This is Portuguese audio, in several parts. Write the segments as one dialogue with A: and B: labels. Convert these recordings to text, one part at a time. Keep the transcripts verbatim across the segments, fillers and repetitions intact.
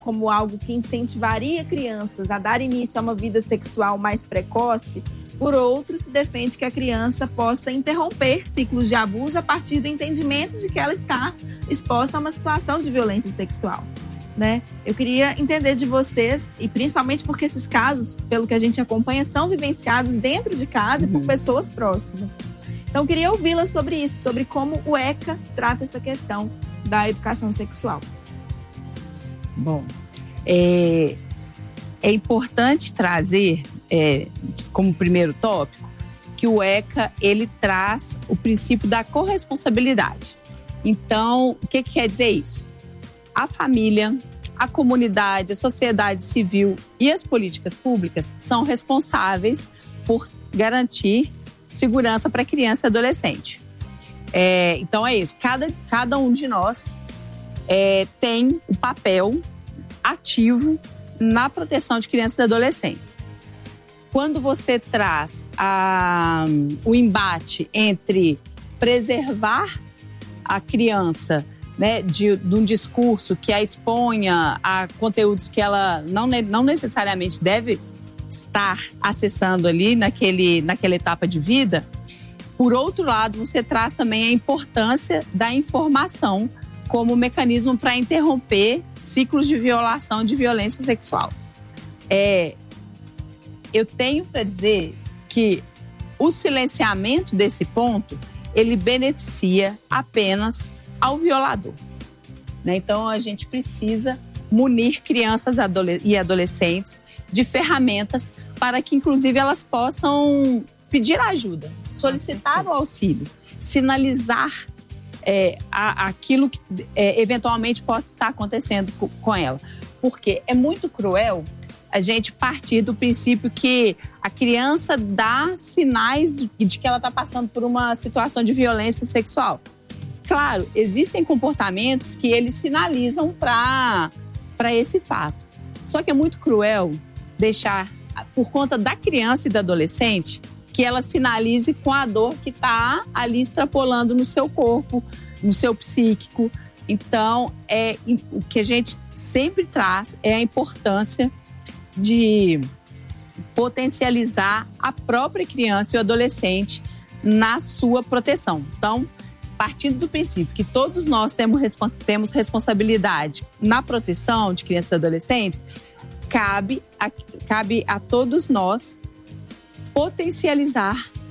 A: como algo que incentivaria crianças a dar início a uma vida sexual mais precoce, por outro, se defende que a criança possa interromper ciclos de abuso a partir do entendimento de que ela está exposta a uma situação de violência sexual, né? Eu queria entender de vocês, e principalmente porque esses casos, pelo que a gente acompanha, são vivenciados dentro de casa uhum. e por pessoas próximas. Então, eu queria ouvi-la sobre isso, sobre como o ECA trata essa questão da educação sexual.
B: Bom, é, é importante trazer... É, como primeiro tópico, que o ECA, ele traz o princípio da corresponsabilidade. Então, o que, que quer dizer isso? A família, a comunidade, a sociedade civil e as políticas públicas são responsáveis por garantir segurança para criança e adolescente. É, então, é isso. Cada, cada um de nós é, tem um papel ativo na proteção de crianças e adolescentes. Quando você traz a, o embate entre preservar a criança, né, de, de um discurso que a exponha a conteúdos que ela não, não necessariamente deve estar acessando ali naquele, naquela etapa de vida, por outro lado, você traz também a importância da informação como mecanismo para interromper ciclos de violação, de violência sexual. É... Eu tenho para dizer que o silenciamento desse ponto, ele beneficia apenas ao violador, né? Então, a gente precisa munir crianças e adolescentes de ferramentas para que, inclusive, elas possam pedir ajuda, solicitar o auxílio, sinalizar é, a, aquilo que é, eventualmente possa estar acontecendo com, com ela. Porque é muito cruel a gente partir do princípio que a criança dá sinais de, de que ela está passando por uma situação de violência sexual. Claro, existem comportamentos que eles sinalizam para para esse fato. Só que é muito cruel deixar, por conta da criança e do adolescente, que ela sinalize com a dor que está ali extrapolando no seu corpo, no seu psíquico. Então, é, o que a gente sempre traz é a importância de potencializar a própria criança e o adolescente na sua proteção. Então, partindo do princípio que todos nós temos, respons- temos responsabilidade na proteção de crianças e adolescentes, cabe a, cabe a todos nós potencializar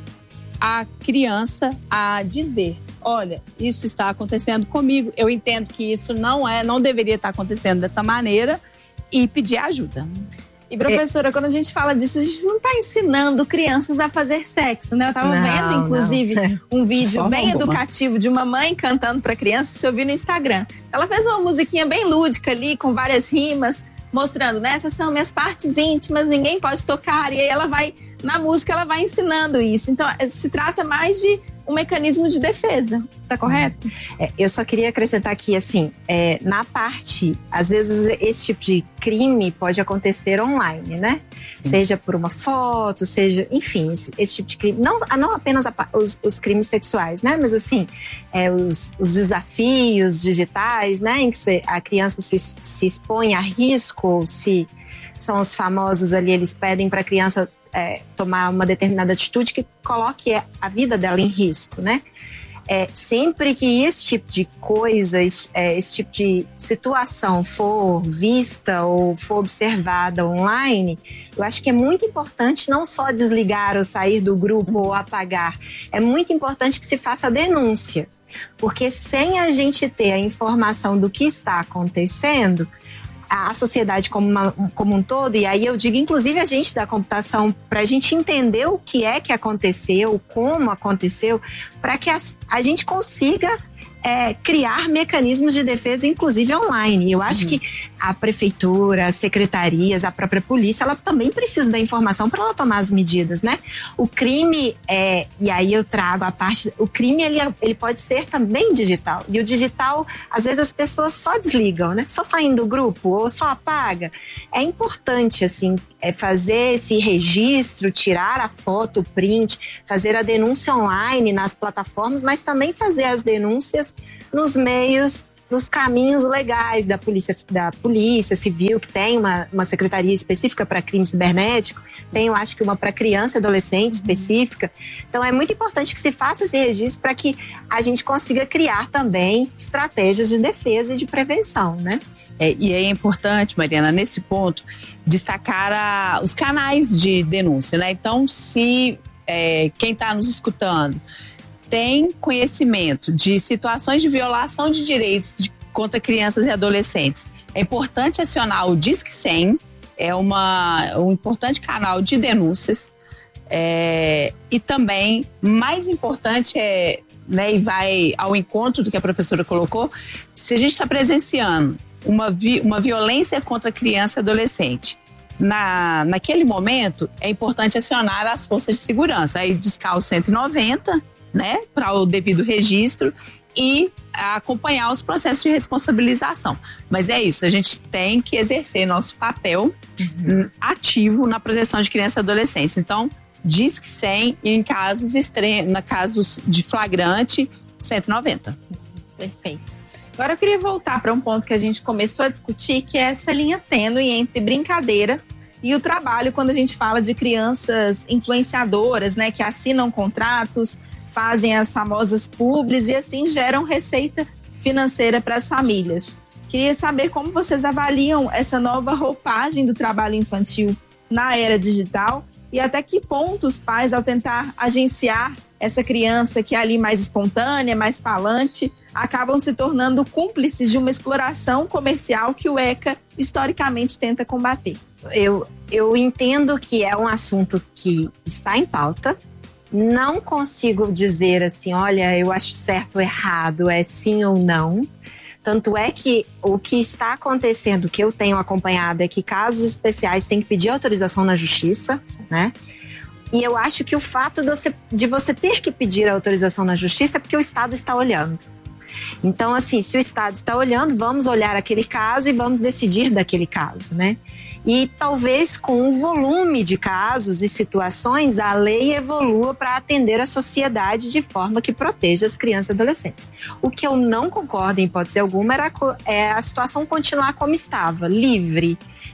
B: a criança a dizer: olha, isso está acontecendo comigo, eu entendo que isso não é, não deveria estar acontecendo dessa maneira, e pedir ajuda.
A: E, professora, é. quando a gente fala disso, a gente não está ensinando crianças a fazer sexo, né? Eu estava vendo, inclusive, não. um vídeo bem alguma. educativo de uma mãe cantando para criança, se eu vi no Instagram. Ela fez uma musiquinha bem lúdica ali, com várias rimas, mostrando, né? Essas são minhas partes íntimas, ninguém pode tocar. E aí ela vai, na música, ela vai ensinando isso. Então, se trata mais de um mecanismo de defesa, tá correto?
C: É, eu só queria acrescentar aqui, assim, é, na parte, às vezes esse tipo de crime pode acontecer online, né? Sim. Seja por uma foto, seja, enfim, esse, esse tipo de crime. Não, não apenas a, os, os crimes sexuais, né? Mas, assim, é, os, os desafios digitais, né? Em que se, a criança se, se expõe a risco, ou se são os famosos ali, eles pedem para a criança É, tomar uma determinada atitude que coloque a vida dela em risco, né? É, sempre que esse tipo de coisa, esse, é, esse tipo de situação for vista ou for observada online, eu acho que é muito importante não só desligar ou sair do grupo ou apagar, é muito importante que se faça a denúncia, porque sem a gente ter a informação do que está acontecendo, a sociedade como, uma, como um todo, e aí eu digo inclusive a gente da computação, para a gente entender o que é que aconteceu, como aconteceu, para que a, a gente consiga é, criar mecanismos de defesa, inclusive online. Eu acho uhum. que a prefeitura, as secretarias, a própria polícia, ela também precisa da informação para ela tomar as medidas, né? O crime, é, e aí eu trago a parte, o crime ele, ele pode ser também digital, e o digital, às vezes as pessoas só desligam, né? Só saem do grupo ou só apaga. É importante, assim, é fazer esse registro, tirar a foto, o print, fazer a denúncia online nas plataformas, mas também fazer as denúncias nos meios nos caminhos legais da polícia, da polícia civil, que tem uma, uma secretaria específica para crime cibernético, tem, eu acho que uma para criança e adolescente específica. Então é muito importante que se faça esse registro para que a gente consiga criar também estratégias de defesa e de prevenção, né?
B: É, e é importante, Mariana, nesse ponto, destacar a, os canais de denúncia, né? Então, se é, quem está nos escutando tem conhecimento de situações de violação de direitos de, contra crianças e adolescentes, é importante acionar o Disque cem, é uma, um importante canal de denúncias. É, e também, mais importante é, né, e vai ao encontro do que a professora colocou, se a gente está presenciando uma, vi, uma violência contra criança e adolescente, na, naquele momento é importante acionar as forças de segurança, aí discar o cento e noventa, né, para o devido registro e acompanhar os processos de responsabilização. Mas é isso, a gente tem que exercer nosso papel uhum. ativo na proteção de criança e adolescência. Então, Disque cem e em casos extremos, na casos de flagrante, cento e noventa.
A: Perfeito. Agora eu queria voltar para um ponto que a gente começou a discutir, que é essa linha tênue entre brincadeira e o trabalho, quando a gente fala de crianças influenciadoras, né, que assinam contratos, fazem as famosas publis e assim geram receita financeira para as famílias. Queria saber como vocês avaliam essa nova roupagem do trabalho infantil na era digital e até que ponto os pais, ao tentar agenciar essa criança que é ali mais espontânea, mais falante, acabam se tornando cúmplices de uma exploração comercial que o ECA historicamente tenta combater.
C: Eu, eu entendo que é um assunto que está em pauta. Não consigo dizer assim, olha, eu acho certo ou errado, é sim ou não. Tanto é que o que está acontecendo, que eu tenho acompanhado, é que casos especiais têm que pedir autorização na justiça, né? E eu acho que o fato de você, de você ter que pedir a autorização na justiça é porque o Estado está olhando. Então, assim, se o Estado está olhando, vamos olhar aquele caso e vamos decidir daquele caso, né? E talvez com o volume de casos e situações, a lei evolua para atender a sociedade de forma que proteja as crianças e adolescentes. O que eu não concordo, em hipótese alguma, era é a situação continuar como estava, livre.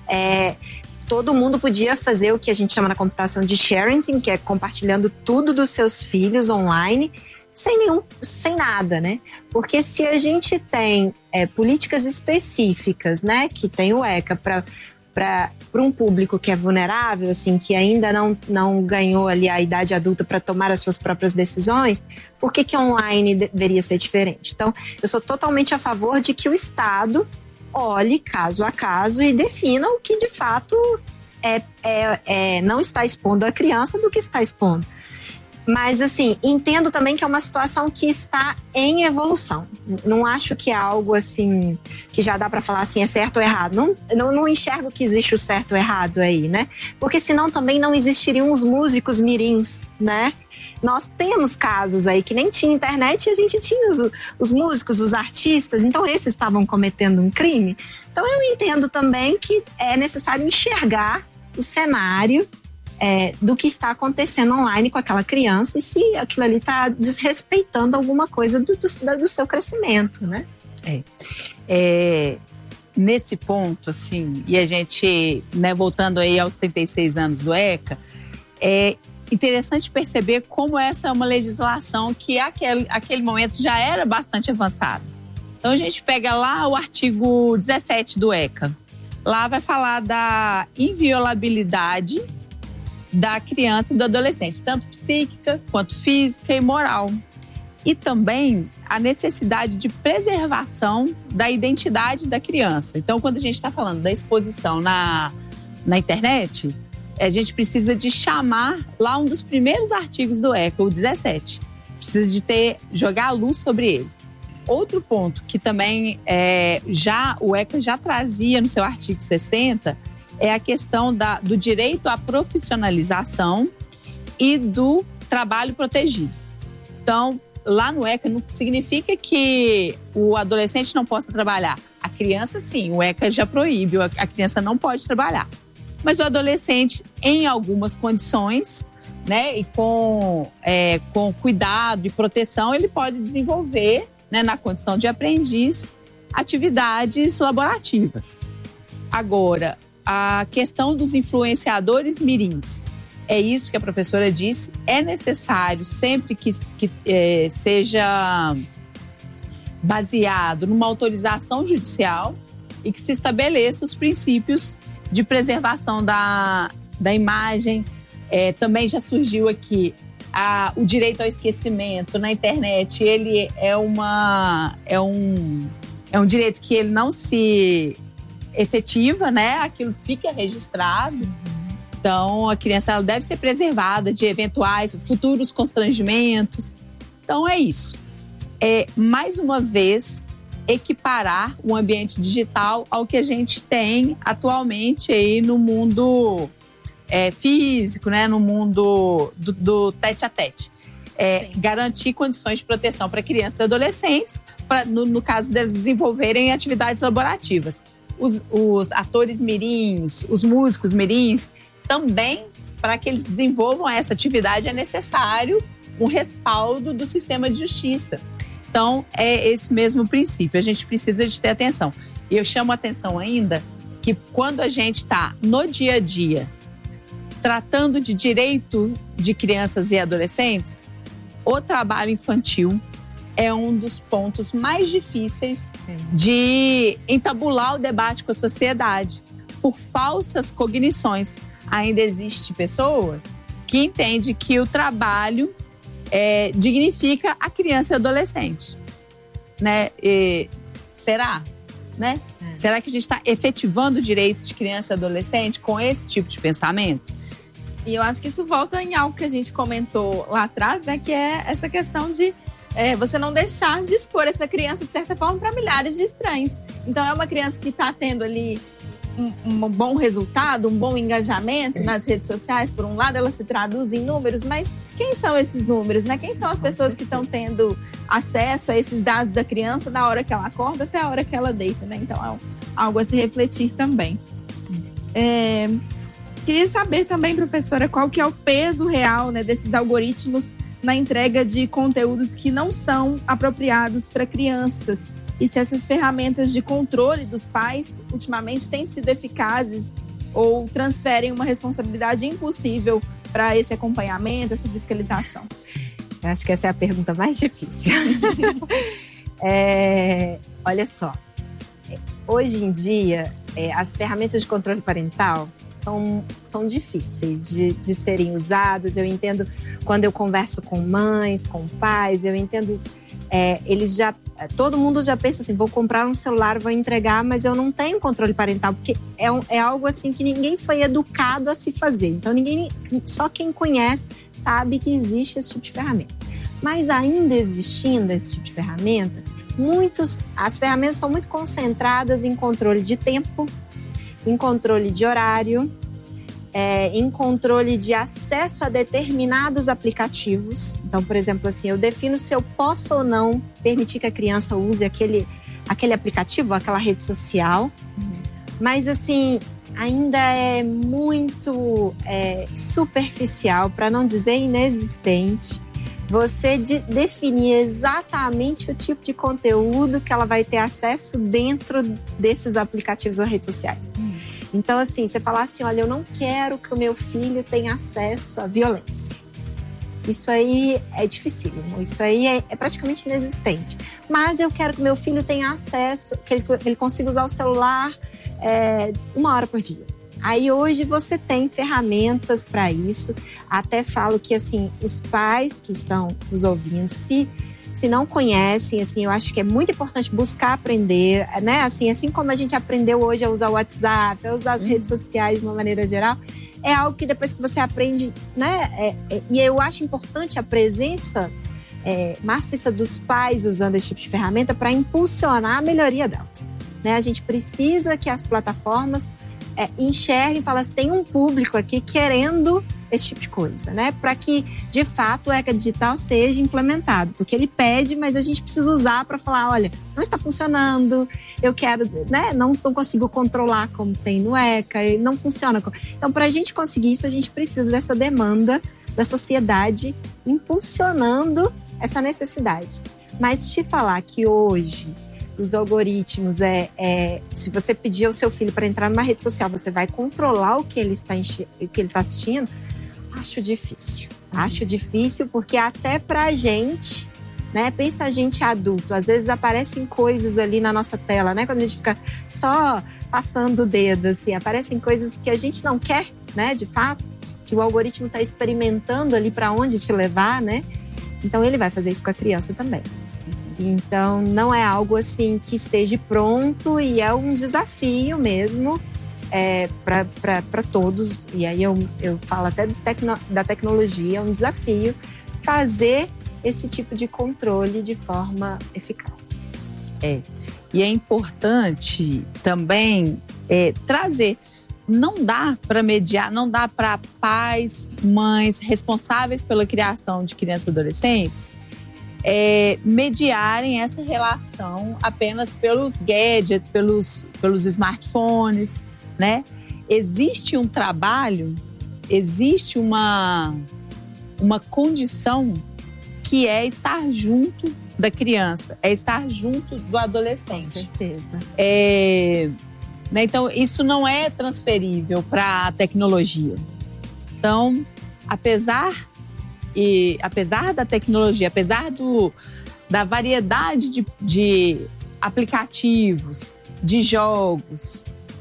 C: É, todo mundo podia fazer o que a gente chama na computação de sharing, que é compartilhando tudo dos seus filhos online, sem nenhum, sem nada, né? Porque se a gente tem é, políticas específicas, né, que tem o ECA para para um público que é vulnerável, assim, que ainda não, não ganhou ali a idade adulta para tomar as suas próprias decisões, por que que online deveria ser diferente? Então, eu sou totalmente a favor de que o Estado olhe caso a caso e defina o que de fato é, é, é, não está expondo a criança do que está expondo. Mas, assim, entendo também que é uma situação que está em evolução. Não acho que é algo, assim, que já dá para falar assim, é certo ou errado. Não, não, não enxergo que existe o certo ou errado aí, né? Porque senão também não existiriam os músicos mirins, né? Nós temos casos aí que nem tinha internet e a gente tinha os, os músicos, os artistas, então esses estavam cometendo um crime. Então eu entendo também que é necessário enxergar o cenário É, do que está acontecendo online com aquela criança e se aquilo ali está desrespeitando alguma coisa do, do, do seu crescimento, né?
B: É. É, nesse ponto, assim, e a gente, né, voltando aí aos trinta e seis anos do ECA, é interessante perceber como essa é uma legislação que aquele, aquele momento já era bastante avançada. Então a gente pega lá o artigo dezessete do ECA, lá vai falar da inviolabilidade da criança e do adolescente, tanto psíquica quanto física e moral. E também a necessidade de preservação da identidade da criança. Então, quando a gente está falando da exposição na, na internet, a gente precisa de chamar lá um dos primeiros artigos do ECA, o dezessete. Precisa de ter, jogar a luz sobre ele. Outro ponto que também é, já, o ECA já trazia no seu artigo sessenta é a questão da, do direito à profissionalização e do trabalho protegido. Então, lá no ECA não significa que o adolescente não possa trabalhar. A criança, sim, o ECA já proíbe, a criança não pode trabalhar. Mas o adolescente, em algumas condições, né, e com, é, com cuidado e proteção, ele pode desenvolver, né, na condição de aprendiz, atividades laborativas. Agora, a questão dos influenciadores mirins, é isso que a professora disse, é necessário sempre que, que é, seja baseado numa autorização judicial e que se estabeleça os princípios de preservação da, da imagem. É, também já surgiu aqui a, o direito ao esquecimento na internet. Ele é, uma, é, um, é um direito que ele não se efetiva, né? Aquilo fica registrado. Então, a criança ela deve ser preservada de eventuais futuros constrangimentos. Então, é isso. É, mais uma vez, equiparar o ambiente digital ao que a gente tem atualmente aí no mundo é, físico, né? No mundo do, do tete-a-tete. É, garantir condições de proteção para crianças e adolescentes, pra, no, no caso deles desenvolverem atividades laborativas. Os, os atores mirins, os músicos mirins, também, para que eles desenvolvam essa atividade, é necessário um respaldo do sistema de justiça. Então, é esse mesmo princípio. A gente precisa de ter atenção. E eu chamo a atenção ainda que quando a gente está no dia a dia tratando de direito de crianças e adolescentes, o trabalho infantil é um dos pontos mais difíceis de entabular o debate com a sociedade. Por falsas cognições. Ainda existem pessoas que entendem que o trabalho é, dignifica a criança e adolescente. Né? E, será? Né? É. Será que a gente está efetivando o direito de criança e adolescente com esse tipo de pensamento?
A: E eu acho que isso volta em algo que a gente comentou lá atrás, né? Que é essa questão de é, você não deixar de expor essa criança, de certa forma, para milhares de estranhos. Então, é uma criança que está tendo ali Um, um bom resultado, um bom engajamento nas redes sociais. Por um lado, ela se traduz em números, mas quem são esses números, né? Quem são as pessoas que estão tendo acesso a esses dados da criança da hora que ela acorda até a hora que ela deita, né? Então, é algo a se refletir também. É, queria saber também, professora, qual que é o peso real, né, desses algoritmos na entrega de conteúdos que não são apropriados para crianças. E se essas ferramentas de controle dos pais, ultimamente, têm sido eficazes ou transferem uma responsabilidade impossível para esse acompanhamento, essa fiscalização?
C: Eu acho que essa é a pergunta mais difícil. é, olha só, hoje em dia, é, as ferramentas de controle parental são, são difíceis de, de serem usadas. Eu entendo quando eu converso com mães, com pais, eu entendo... É, eles já, todo mundo já pensa assim, vou comprar um celular, vou entregar, mas eu não tenho controle parental, porque é, um, é algo assim que ninguém foi educado a se fazer. Então, ninguém, só quem conhece sabe que existe esse tipo de ferramenta. Mas ainda existindo esse tipo de ferramenta, muitos, as ferramentas são muito concentradas em controle de tempo, em controle de horário, É, em controle de acesso a determinados aplicativos. Então, por exemplo, assim, eu defino se eu posso ou não permitir que a criança use aquele, aquele aplicativo, aquela rede social. Uhum. Mas, assim, ainda é muito é, superficial, para não dizer inexistente, você de, definir exatamente o tipo de conteúdo que ela vai ter acesso dentro desses aplicativos ou redes sociais. Uhum. Então, assim, você falar assim, olha, eu não quero que o meu filho tenha acesso à violência. Isso aí é dificílimo, isso aí é, é praticamente inexistente. Mas eu quero que meu filho tenha acesso, que ele, que ele consiga usar o celular é, uma hora por dia. Aí hoje você tem ferramentas para isso. Até falo que, assim, os pais que estão nos ouvindo, se... Se não conhecem, assim, eu acho que é muito importante buscar aprender, né? Assim, assim como a gente aprendeu hoje a usar o WhatsApp, a usar as redes sociais de uma maneira geral, é algo que depois que você aprende, né? É, é, e eu acho importante a presença é, maciça dos pais usando esse tipo de ferramenta para impulsionar a melhoria delas, né? A gente precisa que as plataformas é, enxerguem e falem assim, tem um público aqui querendo esse tipo de coisa, né? Para que, de fato, o ECA Digital seja implementado. Porque ele pede, mas a gente precisa usar para falar, olha, não está funcionando, eu quero, né? Não, não consigo controlar como tem no ECA, não funciona. Então, para a gente conseguir isso, a gente precisa dessa demanda da sociedade impulsionando essa necessidade. Mas te falar que hoje os algoritmos, é, é, se você pedir ao seu filho para entrar numa rede social, você vai controlar o que ele está, enche, o que ele está assistindo, acho difícil. Uhum. Acho difícil porque até pra gente, né, pensa a gente adulto, às vezes aparecem coisas ali na nossa tela, né, quando a gente fica só passando o dedo, assim, aparecem coisas que a gente não quer, né, de fato, que o algoritmo está experimentando ali para onde te levar, né, então ele vai fazer isso com a criança também. Então, não é algo assim que esteja pronto e é um desafio mesmo é, para todos. E aí eu, eu falo até tecno, da tecnologia, é um desafio fazer esse tipo de controle de forma eficaz.
B: É, e é importante também é, trazer. Não dá para mediar, não dá para pais, mães responsáveis pela criação de crianças e adolescentes É, mediarem essa relação apenas pelos gadgets, pelos, pelos smartphones, né? Existe um trabalho, existe uma, uma condição que é estar junto da criança, é estar junto do adolescente.
C: Com certeza.
B: É, né? Então, isso não é transferível para a tecnologia. Então, apesar... E apesar da tecnologia, apesar do, da variedade de, de aplicativos, de jogos,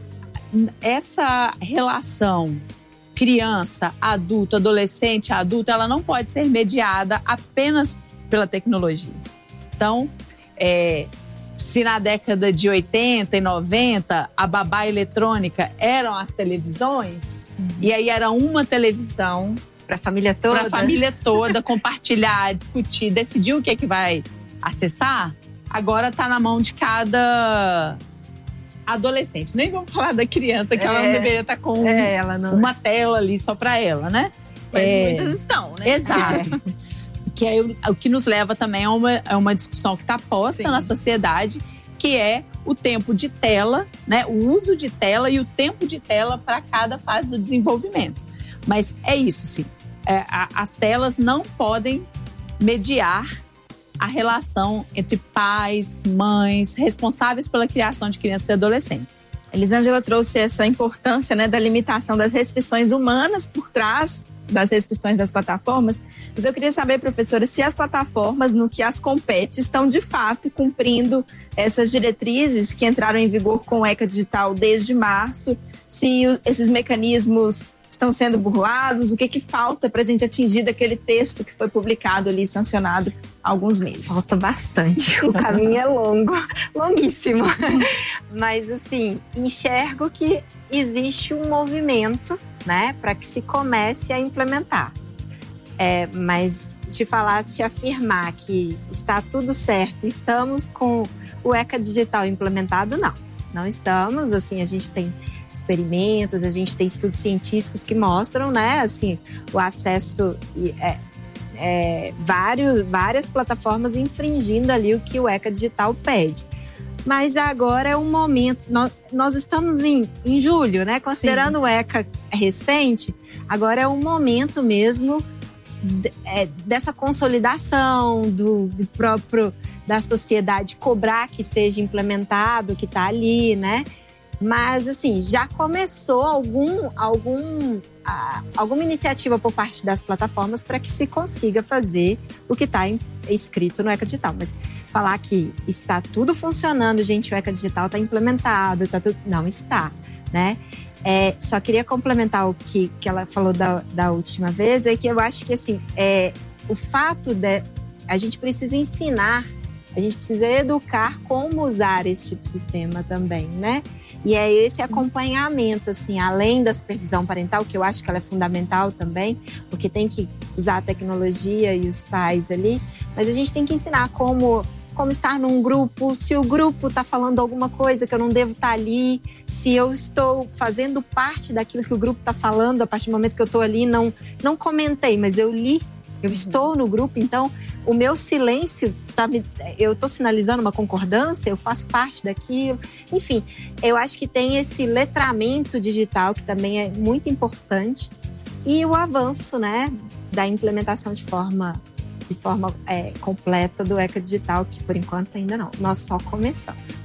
B: essa relação criança, adulto, adolescente, adulto, ela não pode ser mediada apenas pela tecnologia. Então, é, se na década de oitenta e noventa a babá eletrônica eram as televisões, uhum. e aí era uma televisão
C: para a família toda?
B: Para a família toda, compartilhar, discutir, decidir o que é que vai acessar, agora está na mão de cada adolescente. Nem vamos falar da criança, que é, ela não deveria estar com
C: é, ela não...
B: uma tela ali só para ela, né?
A: Mas
B: é...
A: muitas estão, né?
B: Exato. É. Que é o, o que nos leva também a uma, a uma discussão que está posta Sim. na sociedade, que é o tempo de tela, né? O uso de tela e o tempo de tela para cada fase do desenvolvimento. Mas é isso, sim. É, a, as telas não podem mediar a relação entre pais, mães, responsáveis pela criação de crianças e adolescentes.
A: Elisângela trouxe essa importância, né, da limitação das restrições humanas por trás das restrições das plataformas. Mas eu queria saber, professora, se as plataformas, no que as compete, estão de fato cumprindo essas diretrizes que entraram em vigor com o ECA Digital desde março, se esses mecanismos estão sendo burlados, o que, que falta para a gente atingir daquele texto que foi publicado ali, sancionado há alguns meses?
C: Falta bastante, o caminho é longo, longuíssimo. Mas assim, enxergo que existe um movimento, né, para que se comece a implementar. É, mas te falar, te afirmar que está tudo certo, estamos com o ECA Digital implementado, não. Não estamos, assim, a gente tem experimentos, a gente tem estudos científicos que mostram, né, assim, o acesso é, é, vários, várias plataformas infringindo ali o que o ECA Digital pede. Mas agora é um momento, nós, nós estamos em, em julho, né, considerando Sim. o ECA recente, agora é um momento mesmo de, é, dessa consolidação do, do próprio, da sociedade cobrar que seja implementado, que está ali, né. Mas, assim, já começou algum, algum, ah, alguma iniciativa por parte das plataformas para que se consiga fazer o que está escrito no ECA Digital. Mas falar que está tudo funcionando, gente, o ECA Digital está implementado, tá tudo... não está, né? É, só queria complementar o que, que ela falou da, da última vez, é que eu acho que, assim, é, o fato de a gente precisa ensinar, a gente precisa educar como usar esse tipo de sistema também, né? E é esse acompanhamento, assim, além da supervisão parental, que eu acho que ela é fundamental também, porque tem que usar a tecnologia e os pais ali, mas a gente tem que ensinar como, como estar num grupo, se o grupo está falando alguma coisa que eu não devo estar ali, se eu estou fazendo parte daquilo que o grupo está falando, a partir do momento que eu estou ali, não, não comentei, mas eu li, eu uhum. estou no grupo, então o meu silêncio, tá, eu estou sinalizando uma concordância, eu faço parte daquilo. Enfim, eu acho que tem esse letramento digital que também é muito importante e o avanço, né, da implementação de forma de forma é, completa do ECA Digital, que por enquanto ainda não. Nós só começamos.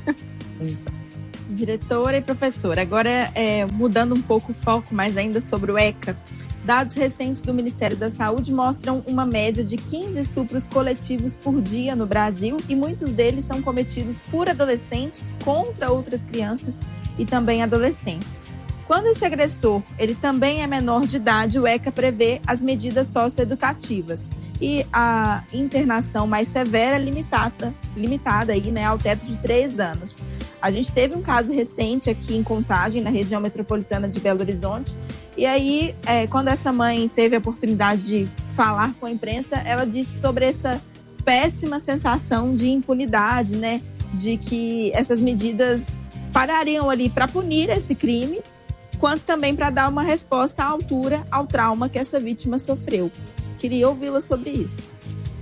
A: Diretora e professora, agora é, mudando um pouco o foco, mas ainda sobre o ECA, dados recentes do Ministério da Saúde mostram uma média de quinze estupros coletivos por dia no Brasil e muitos deles são cometidos por adolescentes contra outras crianças e também adolescentes. Quando esse agressor ele também é menor de idade, o ECA prevê as medidas socioeducativas e a internação mais severa limitada, limitada aí, né, ao teto de três anos. A gente teve um caso recente aqui em Contagem, na região metropolitana de Belo Horizonte, e aí, é, quando essa mãe teve a oportunidade de falar com a imprensa, ela disse sobre essa péssima sensação de impunidade, né, de que essas medidas falhariam ali para punir esse crime, quanto também para dar uma resposta à altura ao trauma que essa vítima sofreu. Queria ouvi-la sobre isso.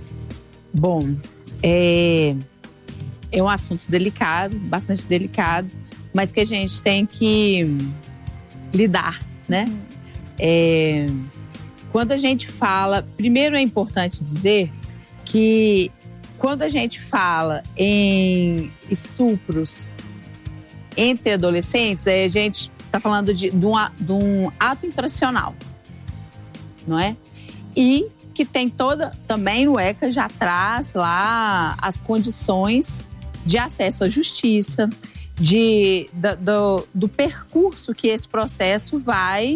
B: Bom, é, é um assunto delicado, bastante delicado, mas que a gente tem que lidar, né? Uhum. É, quando a gente fala, primeiro é importante dizer que quando a gente fala em estupros entre adolescentes, a gente está falando de, de, um, de um ato infracional, não é? E que tem toda, também o ECA já traz lá as condições de acesso à justiça, de, da, do, do percurso que esse processo vai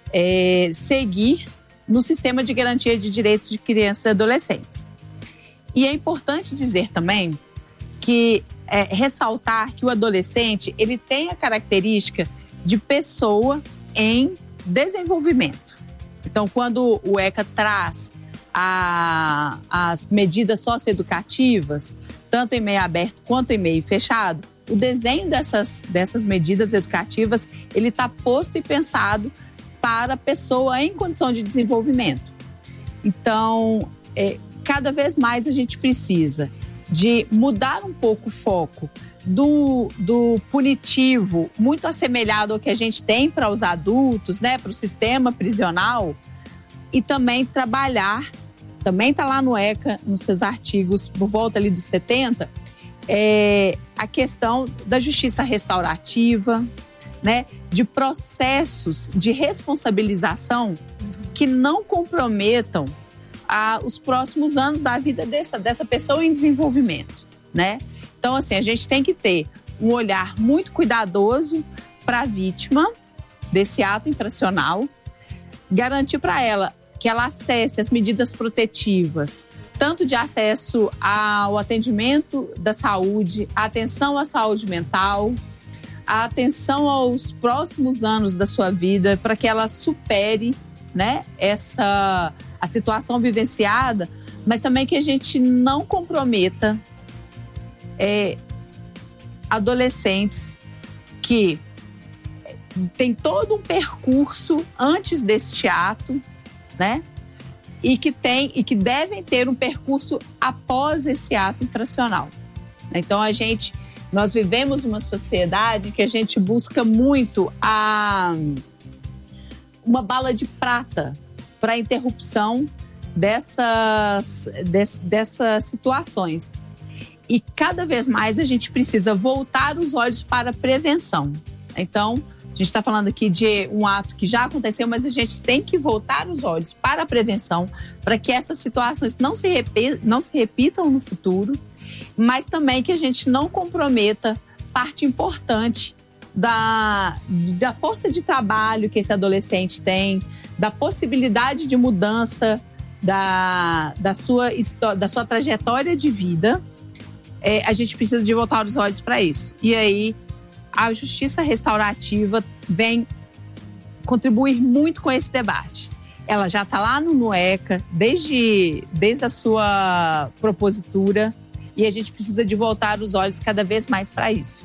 B: é, seguir no sistema de garantia de direitos de crianças e adolescentes. E é importante dizer também que, é, ressaltar que o adolescente, ele tem a característica de pessoa em desenvolvimento. Então, quando o ECA traz a, as medidas socioeducativas, tanto em meio aberto quanto em meio fechado, o desenho dessas, dessas medidas educativas, ele está posto e pensado para a pessoa em condição de desenvolvimento. Então, é, cada vez mais a gente precisa de mudar um pouco o foco do, do punitivo, muito assemelhado ao que a gente tem para os adultos, né, para o sistema prisional, e também trabalhar, também está lá no ECA, nos seus artigos, por volta ali dos setenta, é, a questão da justiça restaurativa, né, de processos de responsabilização que não comprometam a, os próximos anos da vida dessa, dessa pessoa em desenvolvimento, né? Então, assim, a gente tem que ter um olhar muito cuidadoso para a vítima desse ato infracional, garantir para ela que ela acesse as medidas protetivas, tanto de acesso ao atendimento da saúde, a atenção à saúde mental, a atenção aos próximos anos da sua vida, para que ela supere, né, essa, a situação vivenciada, mas também que a gente não comprometa é, adolescentes que tem todo um percurso antes deste ato, né? E que tem e que devem ter um percurso após esse ato infracional. Então a gente, nós vivemos uma sociedade que a gente busca muito a uma bala de prata para a interrupção dessas, des, dessas situações. E cada vez mais a gente precisa voltar os olhos para a prevenção. Então, a gente está falando aqui de um ato que já aconteceu, mas a gente tem que voltar os olhos para a prevenção, para que essas situações não se, repi- não se repitam no futuro, mas também que a gente não comprometa parte importante da, da força de trabalho que esse adolescente tem, da possibilidade de mudança da, da, sua, da sua trajetória de vida. É, a gente precisa de voltar os olhos para isso. E aí, a justiça restaurativa vem contribuir muito com esse debate. Ela já está lá no ECA, desde, desde a sua propositura, e a gente precisa de voltar os olhos cada vez mais para isso.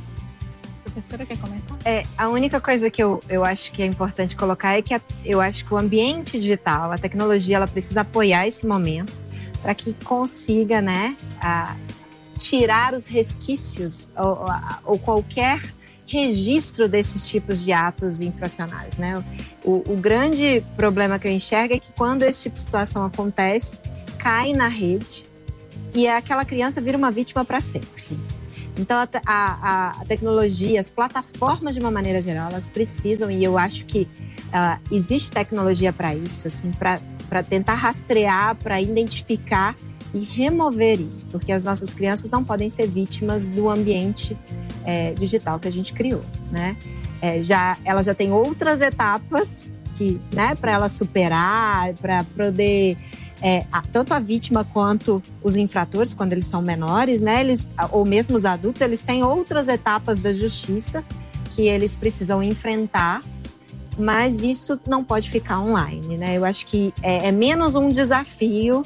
A: A professora quer comentar?
C: É, a única coisa que eu, eu acho que é importante colocar é que a, eu acho que o ambiente digital, a tecnologia, ela precisa apoiar esse momento para que consiga, né, a, tirar os resquícios ou, ou qualquer registro desses tipos de atos infracionais, né? O, o grande problema que eu enxergo é que quando esse tipo de situação acontece, cai na rede e aquela criança vira uma vítima para sempre. Sim. Então, a, a, a tecnologia, as plataformas, de uma maneira geral, elas precisam, e eu acho que uh, existe tecnologia para isso, assim, para tentar rastrear, para identificar e remover isso, porque as nossas crianças não podem ser vítimas do ambiente é, digital que a gente criou, né? É, já, ela já tem outras etapas que, né, para ela superar, para poder... É, tanto a vítima quanto os infratores, quando eles são menores, né, eles, ou mesmo os adultos, eles têm outras etapas da justiça que eles precisam enfrentar, mas isso não pode ficar online, né? Eu acho que é, é menos um desafio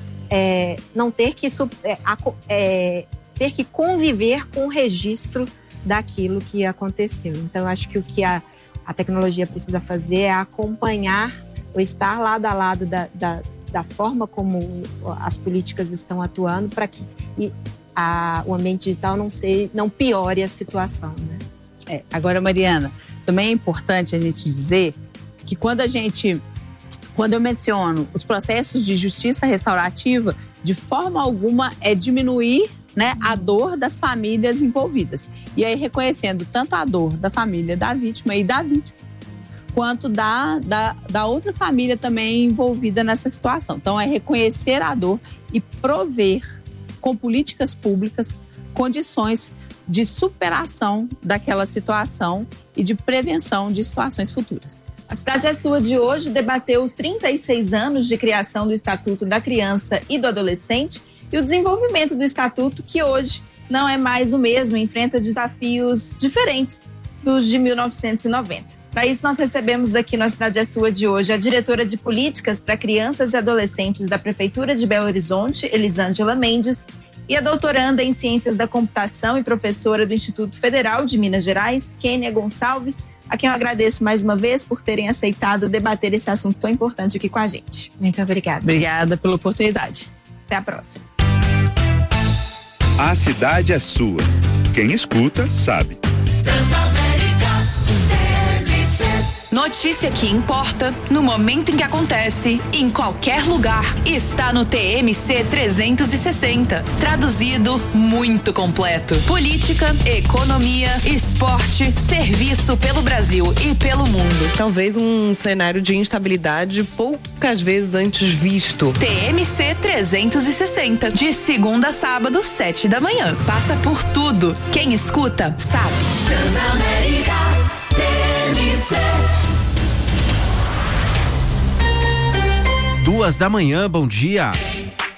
C: é, não ter que, é, é, ter que conviver com o registro daquilo que aconteceu. Então, eu acho que o que a, a tecnologia precisa fazer é acompanhar ou estar lado a lado da, da da forma como as políticas estão atuando para que a, o ambiente digital não, se, não piore a situação, né?
B: É, agora, Mariana, também é importante a gente dizer que quando a gente, quando eu menciono os processos de justiça restaurativa, de forma alguma é diminuir, né, a dor das famílias envolvidas. E aí reconhecendo tanto a dor da família da vítima e da vítima, quanto da, da, da outra família também envolvida nessa situação. Então, é reconhecer a dor e prover, com políticas públicas, condições de superação daquela situação e de prevenção de situações futuras.
A: A Cidade é Sua de hoje debateu os trinta e seis anos de criação do Estatuto da Criança e do Adolescente e o desenvolvimento do Estatuto, que hoje não é mais o mesmo, enfrenta desafios diferentes dos de mil novecentos e noventa. Para isso, nós recebemos aqui na Cidade é Sua de hoje a diretora de Políticas para Crianças e Adolescentes da Prefeitura de Belo Horizonte, Elisângela Mendes, e a doutoranda em Ciências da Computação e professora do Instituto Federal de Minas Gerais, Kênia Gonçalves, a quem eu agradeço mais uma vez por terem aceitado debater esse assunto tão importante aqui com a gente.
C: Muito obrigada.
B: Obrigada pela oportunidade.
A: Até a próxima.
D: A Cidade é Sua. Quem escuta, sabe.
E: Notícia que importa, no momento em que acontece, em qualquer lugar, está no T M C trezentos e sessenta. Traduzido, muito completo. Política, economia, esporte, serviço pelo Brasil e pelo mundo.
F: Talvez um cenário de instabilidade poucas vezes antes visto.
E: T M C trezentos e sessenta, de segunda a sábado, sete da manhã. Passa por tudo. Quem escuta, sabe. Transamérica, T M C.
G: Duas da manhã, bom dia.